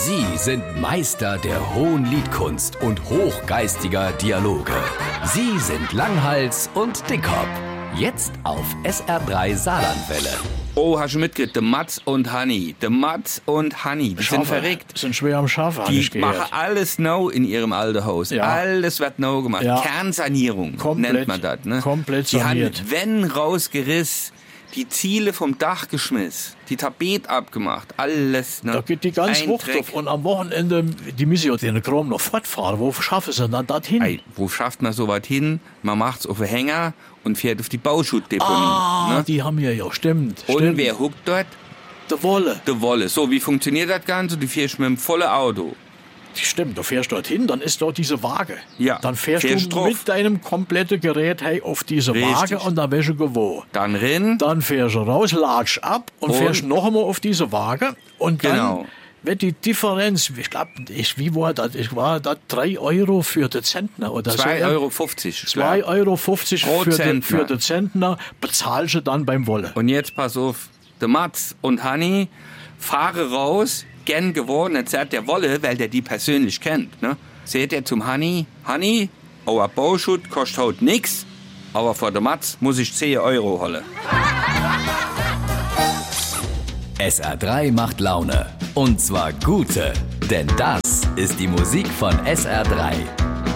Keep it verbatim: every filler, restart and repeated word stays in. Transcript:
Sie sind Meister der hohen Liedkunst und hochgeistiger Dialoge. Sie sind Langhals und Dickhop. Jetzt auf S R drei Saarlandwelle. Oh, hast du mitgekriegt? Der Mats und Hanni. Der Mats und Hanni, die sind verrückt. Sind schwer am Schafen, hab ich Die gehört. machen alles neu in ihrem alten Haus. Ja. Alles wird neu gemacht. Ja. Kernsanierung Komplett- nennt man das. Ne? komplett Die saniert. haben Wände rausgerissen, die Ziele vom Dach geschmissen, die Tapet abgemacht, alles. Ne? Da geht die ganze Ein Wucht Dreck. auf. Und am Wochenende, die müssen ja den Kram noch fortfahren. Wo schaffen sie dann dorthin? Ei, wo schafft man so weit hin? Man macht's auf den Hänger und fährt auf die Bauschuttdeponie. ah, ne? die haben ja, ja, stimmt. Und stimmt. wer huckt dort? Der Wolle. Die Wolle. So, wie funktioniert das Ganze? Du fährst mit einem vollen Auto. Stimmt, du fährst dorthin, dann ist dort diese Waage. Ja, Dann fährst, fährst du drauf. mit deinem kompletten Gerät hey, auf diese Richtig. Waage und dann wirst du gewogen. Dann rennen. Dann fährst du raus, latsch ab und, Und? fährst noch einmal auf diese Waage. Und dann Genau. wird die Differenz, ich glaube, ich, wie war das? Ich war da drei Euro für den Zentner oder so. zwei Euro fünfzig. zwei Euro fünfzig Pro für den, Zentner. für den Zentner bezahlst du dann beim Wolle. Und jetzt pass auf, der Mats und Hanni fahren raus, gern geworden, jetzt sagt der Wolle, weil der die persönlich kennt, ne? Seht er zum Hanni, Hanni, euer Bauschutt kostet heute nix, aber vor der Mats muss ich zehn Euro holen. S R drei macht Laune. Und zwar gute. Denn das ist die Musik von S R drei.